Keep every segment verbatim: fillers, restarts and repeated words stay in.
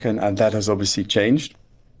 and, and that has obviously changed.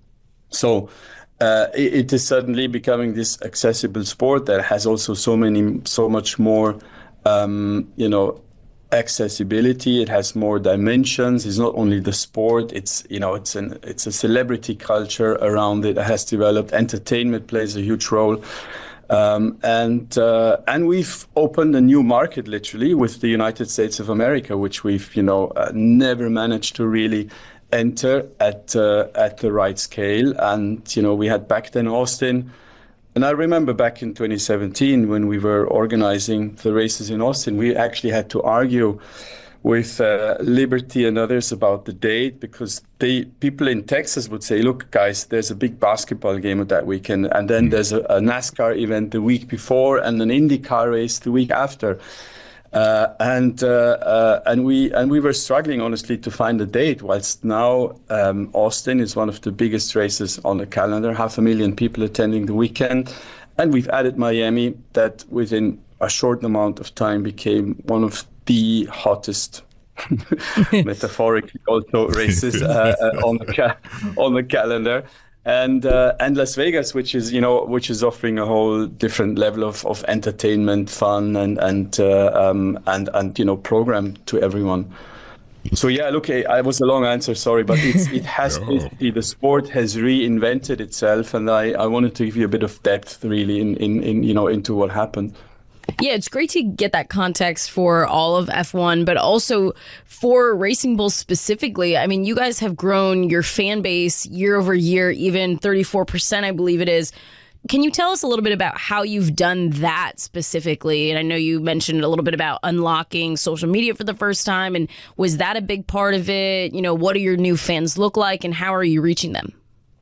So uh, it, it is suddenly becoming this accessible sport that has also so many, so much more, um, you know, accessibility. It has more dimensions. It's not only the sport. It's you know, it's an it's a celebrity culture around it that has developed. Entertainment plays a huge role. Um, and uh, and we've opened a new market, literally, with the United States of America, which we've you know uh, never managed to really enter at uh, at the right scale. And you know we had back then Austin, and I remember back in twenty seventeen when we were organizing the races in Austin, we actually had to argue with uh, Liberty and others about the date, because they people in Texas would say, look, guys, there's a big basketball game that weekend, and then there's a, a NASCAR event the week before and an IndyCar race the week after. Uh, and uh, uh, and we and we were struggling, honestly, to find a date, whilst now um, Austin is one of the biggest races on the calendar, half a million people attending the weekend. And we've added Miami, that within a short amount of time became one of the hottest, metaphorically also, races uh, uh, on the ca- on the calendar, and uh, and Las Vegas, which is you know which is offering a whole different level of, of entertainment, fun, and and uh, um, and and you know program to everyone. So yeah, look, I, I was a long answer, sorry, but it's, it has No. basically, the sport has reinvented itself, and I, I wanted to give you a bit of depth, really, in, in, in you know into what happened. Yeah, it's great to get that context for all of F one, but also for Racing Bulls specifically. I mean, you guys have grown your fan base year over year, even thirty-four percent, I believe it is. Can you tell us a little bit about how you've done that specifically? And I know you mentioned a little bit about unlocking social media for the first time. And was that a big part of it? You know, what do your new fans look like, and how are you reaching them?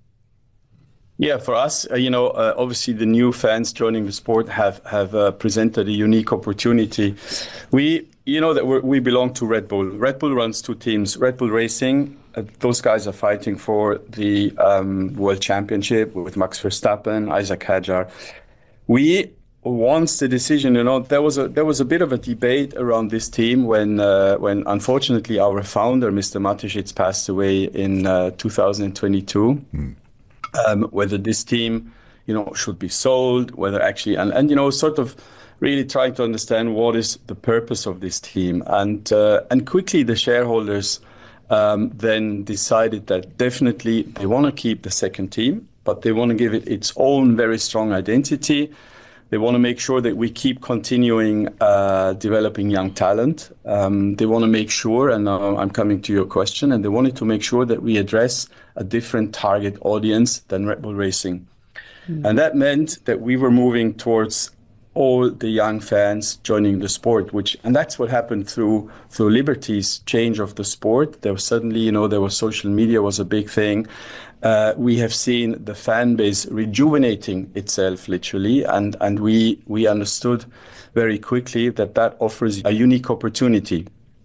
Yeah, for us, uh, you know, uh, obviously the new fans joining the sport have have uh, presented a unique opportunity. We, you know, that we're, we belong to Red Bull. Red Bull runs two teams. Red Bull Racing, uh, those guys are fighting for the um, World Championship with Max Verstappen, Isaac Hadjar. We, once the decision, you know, there was a there was a bit of a debate around this team when uh, when unfortunately our founder, Mister Mateschitz, passed away in uh, two thousand twenty-two. Mm. Um, whether this team, you know, should be sold, whether actually, and, and you know, sort of really trying to understand what is the purpose of this team. And uh, and quickly the shareholders um, then decided that definitely they want to keep the second team, but they want to give it its own very strong identity. They want to make sure that we keep continuing uh, developing young talent. Um, they want to make sure, and uh, I'm coming to your question, and they wanted to make sure that we address a different target audience than Red Bull Racing. Mm. And that meant that we were moving towards all the young fans joining the sport, which, and that's what happened through through Liberty's change of the sport. There was suddenly, you know, there was social media was a big thing. Uh, we have seen the fan base rejuvenating itself, literally, and and we we understood very quickly that that offers a unique opportunity.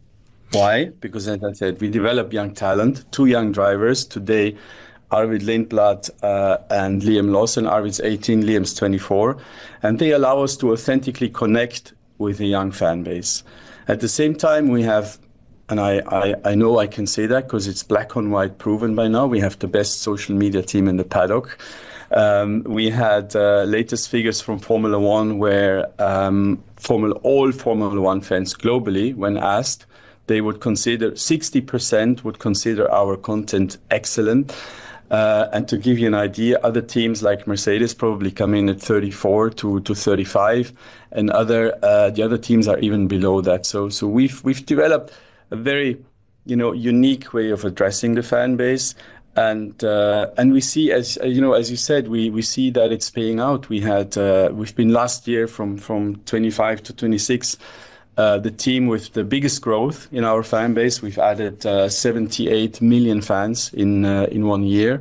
Why? Because, as I said, we develop young talent, two young drivers today. Arvid Lindblad uh, and Liam Lawson. Arvid's eighteen, Liam's twenty-four. And they allow us to authentically connect with the young fan base. At the same time, we have, and I, I, I know I can say that because it's black on white proven by now, we have the best social media team in the paddock. Um, we had uh, latest figures from Formula One where um, Formula, all Formula One fans globally, when asked, they would consider, sixty percent would consider our content excellent. Uh, and to give you an idea, other teams like Mercedes probably come in at thirty-four to, to thirty-five, and other uh, the other teams are even below that. So so we've we've developed a very you know unique way of addressing the fan base, and uh, and we see, as you know, as you said, we we see that it's paying out. We had uh, we've been last year from from twenty-five to twenty-six. Uh, the team with the biggest growth in our fan base. We've added uh, seventy-eight million fans in uh, in one year,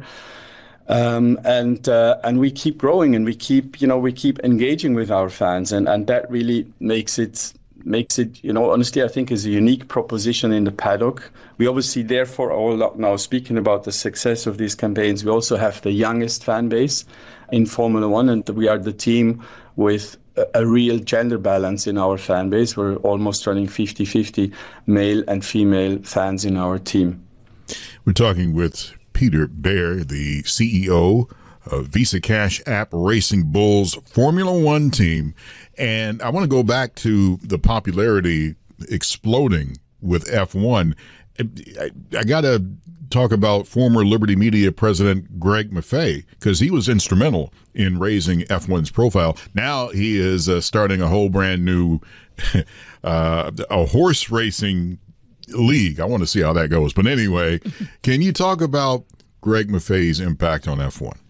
um, and uh, and we keep growing, and we keep you know we keep engaging with our fans, and, and that really makes it makes it you know honestly I think is a unique proposition in the paddock. We obviously therefore all now speaking about the success of these campaigns. We also have the youngest fan base in Formula One, and we are the team with a real gender balance in our fan base. We're almost running fifty-fifty male and female fans in our team. We're talking with Peter Bear, the C E O of Visa Cash App Racing Bulls Formula One team. And I want to go back to the popularity exploding with F one. I, I got to talk about former Liberty Media president Greg Maffei, because he was instrumental in raising F one's profile. Now he is uh, starting a whole brand new uh, a horse racing league. I want to see how that goes. But anyway, can you talk about Greg Maffei's impact on F one?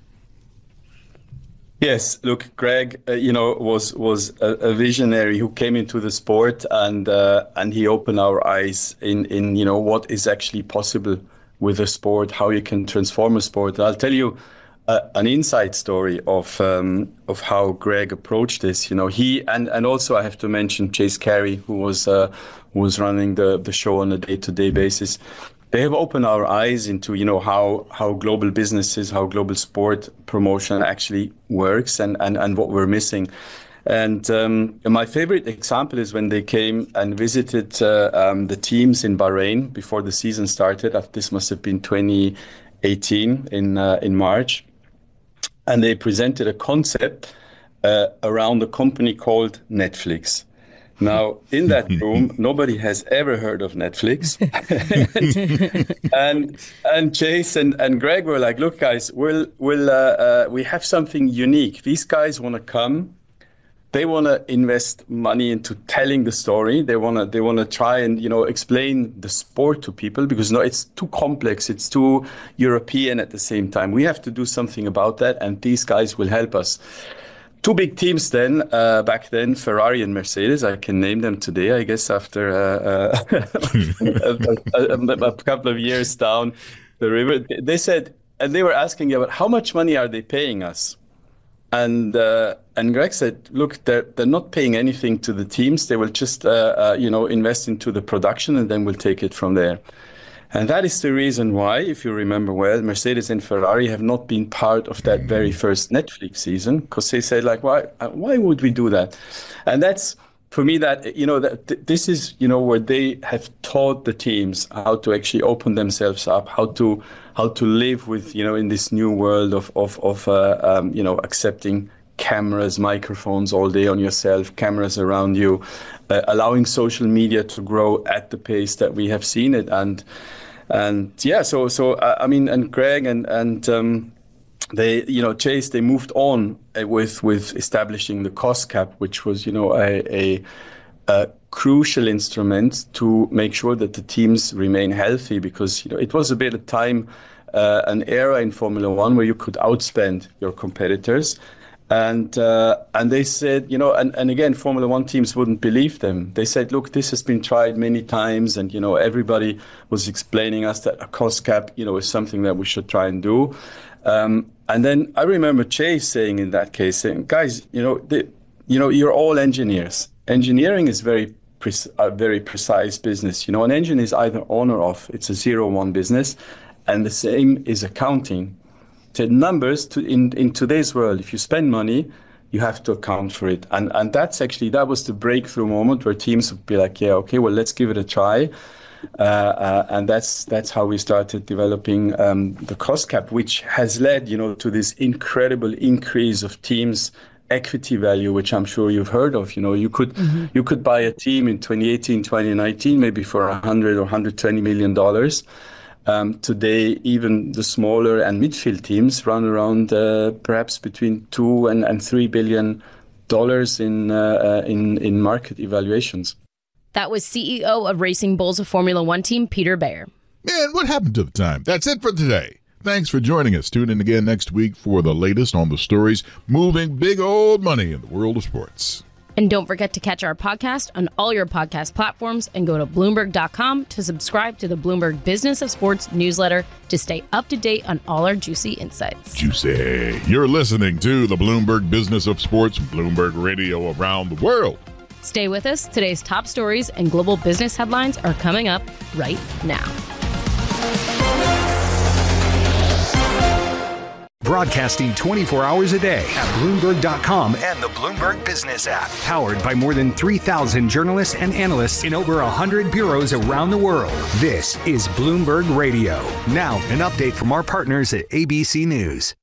Yes, look, Greg, uh, you know, was was a, a visionary who came into the sport, and uh, and he opened our eyes in in you know what is actually possible with a sport, how you can transform a sport. And I'll tell you uh, an inside story of um, of how Greg approached this. You know, he and and also I have to mention Chase Carey, who was uh, who was running the the show on a day-to-day basis. They have opened our eyes into, you know, how, how global businesses, how global sport promotion actually works, and, and, and what we're missing. And um, my favorite example is when they came and visited uh, um, the teams in Bahrain before the season started. This must have been twenty eighteen in uh, in March, and they presented a concept uh, around a company called Netflix. Now, in that room, nobody has ever heard of Netflix. and and Chase and, and Greg were like, look, guys, we'll, we'll, uh, uh, we have something unique. These guys want to come. They want to invest money into telling the story. They want to they want to try and, you know, explain the sport to people, because no, it's too complex. It's too European at the same time. We have to do something about that, and these guys will help us. Two big teams then, uh, back then, Ferrari and Mercedes. I can name them today, I guess, after uh, uh, a, a, a, a couple of years down the river. They said, and they were asking about how much money are they paying us? And uh, and Greg said, look, they're, they're not paying anything to the teams. They will just, uh, uh, you know, invest into the production, and then we'll take it from there. And that is the reason why, if you remember well, Mercedes and Ferrari have not been part of that very first Netflix season, because they said, like, why why would we do that? And that's, for me, that, you know, that th- this is, you know, where they have taught the teams how to actually open themselves up, how to how to live with, you know, in this new world of, of, of uh, um, you know, accepting cameras, microphones all day on yourself, cameras around you, uh, allowing social media to grow at the pace that we have seen it. And And yeah, so so uh, I mean, and Greg and and um, they, you know, Chase, they moved on with with establishing the cost cap, which was, you know, a, a, a crucial instrument to make sure that the teams remain healthy, because, you know, it was a bit of time, uh, an era in Formula One where you could outspend your competitors. And uh, and they said, you know, and, and again, Formula One teams wouldn't believe them. They said, look, this has been tried many times, and, you know, everybody was explaining us that a cost cap, you know, is something that we should try and do. Um, and then I remember Chase saying in that case, saying, guys, you know, they, you know, you're all engineers. Engineering is very pre- a very precise business. You know, an engine is either on or off. It's a zero-one business, and the same is accounting. The numbers to, in, in today's world, if you spend money, you have to account for it. And and that's actually, that was the breakthrough moment where teams would be like, yeah, okay, well, let's give it a try. Uh, uh, and that's that's how we started developing um, the cost cap, which has led, you know, to this incredible increase of teams' equity value, which I'm sure you've heard of. You know, you could mm-hmm. you could buy a team in twenty eighteen, twenty nineteen, maybe for one hundred or one hundred twenty million dollars. Um, today, even the smaller and midfield teams run around uh, perhaps between two and, and three billion dollars in, uh, uh, in in market evaluations. That was C E O of Racing Bulls, a Formula One team, Peter Bear. Man, what happened to the time? That's it for today. Thanks for joining us. Tune in again next week for the latest on the stories moving big old money in the world of sports. And don't forget to catch our podcast on all your podcast platforms, and go to Bloomberg dot com to subscribe to the Bloomberg Business of Sports newsletter to stay up to date on all our juicy insights. Juicy. You're listening to the Bloomberg Business of Sports, Bloomberg Radio around the world. Stay with us. Today's top stories and global business headlines are coming up right now. broadcasting twenty-four hours a day at Bloomberg dot com and the Bloomberg Business app. Powered by more than three thousand journalists and analysts in over one hundred bureaus around the world. This is Bloomberg Radio. Now, an update from our partners at A B C News.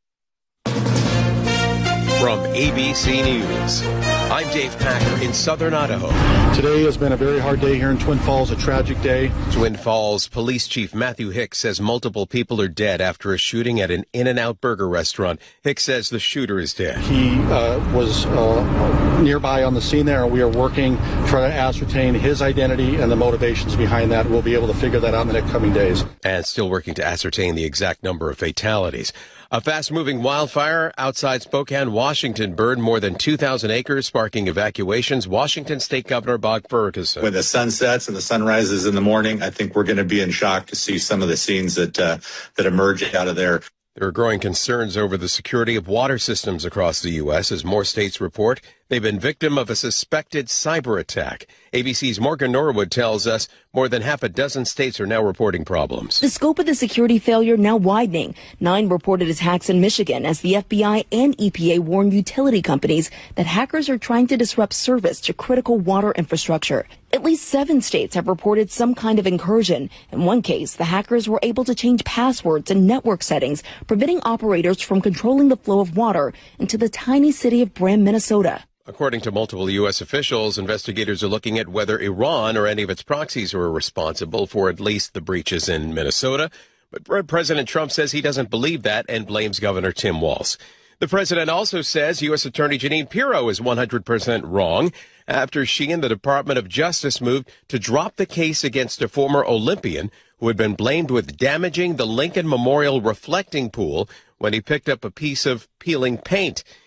From A B C News, I'm Dave Packer in southern Idaho. Today has been a very hard day here in Twin Falls, a tragic day. Twin Falls Police Chief Matthew Hicks says multiple people are dead after a shooting at an In-N-Out burger restaurant. Hicks says the shooter is dead. He uh, was uh, nearby on the scene there, and we are working to try to ascertain his identity and the motivations behind that. We'll be able to figure that out in the next coming days. And still working to ascertain the exact number of fatalities. A fast-moving wildfire outside Spokane, Washington, burned more than two thousand acres, sparking evacuations. Washington State Governor Bob Ferguson. When the sun sets and the sun rises in the morning, I think we're going to be in shock to see some of the scenes that uh, that emerge out of there. There are growing concerns over the security of water systems across the U S as more states report they've been victim of a suspected cyber attack. A B C's Morgan Norwood tells us more than half a dozen states are now reporting problems. The scope of the security failure now widening. Nine reported attacks in Michigan as the F B I and E P A warn utility companies that hackers are trying to disrupt service to critical water infrastructure. At least seven states have reported some kind of incursion. In one case, the hackers were able to change passwords and network settings, preventing operators from controlling the flow of water into the tiny city of Brand, Minnesota. According to multiple U S officials, investigators are looking at whether Iran or any of its proxies are responsible for at least the breaches in Minnesota. But President Trump says he doesn't believe that and blames Governor Tim Walz. The president also says U S Attorney Jeanine Pirro is one hundred percent wrong after she and the Department of Justice moved to drop the case against a former Olympian who had been blamed with damaging the Lincoln Memorial reflecting pool when he picked up a piece of peeling paint.